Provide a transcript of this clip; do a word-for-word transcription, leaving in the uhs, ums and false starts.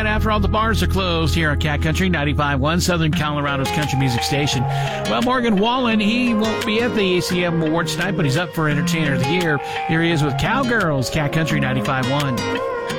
after all the bars are closed here on Cat Country ninety-five point one, Southern Colorado's country music station. Well, Morgan Wallen, he won't be at the A C M Awards tonight, but he's up for Entertainer of the Year. Here he is with Cowgirls, Cat Country ninety-five point one.